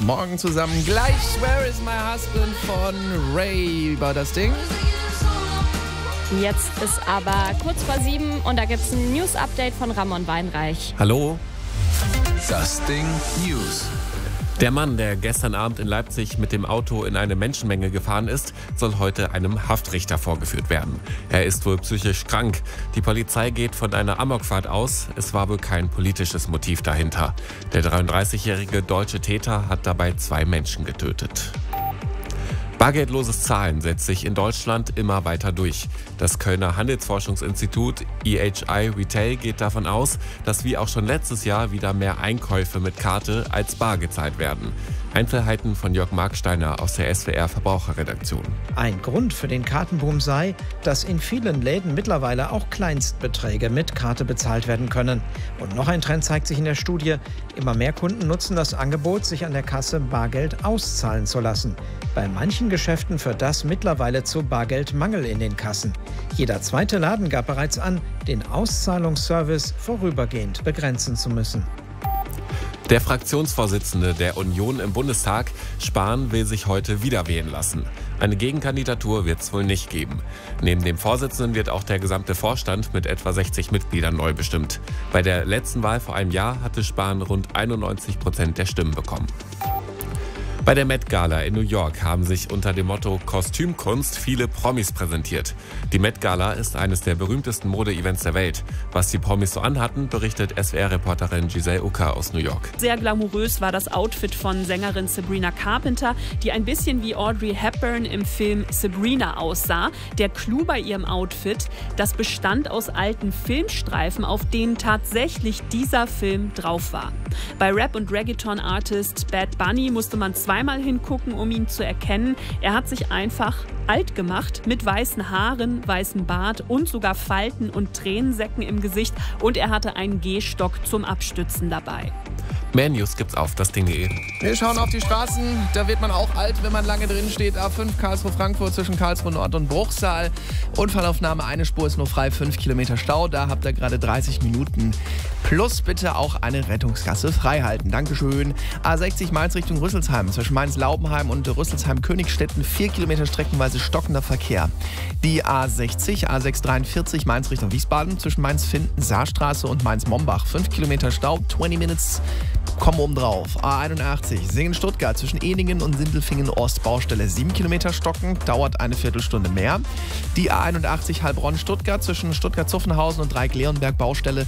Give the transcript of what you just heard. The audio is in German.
Morgen zusammen. Gleich Where is my husband von Ray war das Ding. Jetzt ist aber kurz vor 7 und da gibt es ein News-Update von Ramon Weinreich. Hallo. Das Ding News. Der Mann, der gestern Abend in Leipzig mit dem Auto in eine Menschenmenge gefahren ist, soll heute einem Haftrichter vorgeführt werden. Er ist wohl psychisch krank. Die Polizei geht von einer Amokfahrt aus. Es war wohl kein politisches Motiv dahinter. Der 33-jährige deutsche Täter hat dabei 2 Menschen getötet. Bargeldloses Zahlen setzt sich in Deutschland immer weiter durch. Das Kölner Handelsforschungsinstitut EHI Retail geht davon aus, dass wie auch schon letztes Jahr wieder mehr Einkäufe mit Karte als bar gezahlt werden. Einzelheiten von Jörg Marksteiner aus der SWR Verbraucherredaktion. Ein Grund für den Kartenboom sei, dass in vielen Läden mittlerweile auch Kleinstbeträge mit Karte bezahlt werden können. Und noch ein Trend zeigt sich in der Studie. Immer mehr Kunden nutzen das Angebot, sich an der Kasse Bargeld auszahlen zu lassen. Bei manchen Geschäften führt das mittlerweile zu Bargeldmangel in den Kassen. Jeder zweite Laden gab bereits an, den Auszahlungsservice vorübergehend begrenzen zu müssen. Der Fraktionsvorsitzende der Union im Bundestag, Spahn, will sich heute wieder wählen lassen. Eine Gegenkandidatur wird es wohl nicht geben. Neben dem Vorsitzenden wird auch der gesamte Vorstand mit etwa 60 Mitgliedern neu bestimmt. Bei der letzten Wahl vor einem Jahr hatte Spahn rund 91% der Stimmen bekommen. Bei der Met Gala in New York haben sich unter dem Motto Kostümkunst viele Promis präsentiert. Die Met Gala ist eines der berühmtesten Mode-Events der Welt. Was die Promis so anhatten, berichtet SWR-Reporterin Giselle Ucker aus New York. Sehr glamourös war das Outfit von Sängerin Sabrina Carpenter, die ein bisschen wie Audrey Hepburn im Film Sabrina aussah. Der Clou bei ihrem Outfit, das bestand aus alten Filmstreifen, auf denen tatsächlich dieser Film drauf war. Bei Rap- und Reggaeton-Artist Bad Bunny musste man zweimal hingucken, um ihn zu erkennen. Er hat sich einfach alt gemacht mit weißen Haaren, weißem Bart und sogar Falten und Tränensäcken im Gesicht. Und er hatte einen Gehstock zum Abstützen dabei. Mehr News gibt's auf dasding.de. Wir schauen auf die Straßen. Da wird man auch alt, wenn man lange drin steht. A5 Karlsruhe-Frankfurt zwischen Karlsruhe Nord und Bruchsal. Unfallaufnahme, eine Spur ist nur frei, 5 Kilometer Stau. Da habt ihr gerade 30 Minuten. Plus bitte auch eine Rettungsgasse frei halten. Dankeschön. A60 Mainz Richtung Rüsselsheim. Zwischen Mainz-Laubenheim und Rüsselsheim-Königstetten 4 Kilometer streckenweise stockender Verkehr. Die A60, A643 Mainz Richtung Wiesbaden. Zwischen Mainz-Finden, Saarstraße und Mainz-Mombach 5 Kilometer Stau, 20 Minutes. Kommen oben drauf. A81 Singen-Stuttgart zwischen Ehningen und Sindelfingen-Ost. Baustelle 7 Kilometer stocken, dauert eine Viertelstunde mehr. Die A81 Heilbronn-Stuttgart zwischen Stuttgart-Zuffenhausen und Dreieck-Leonberg. Baustelle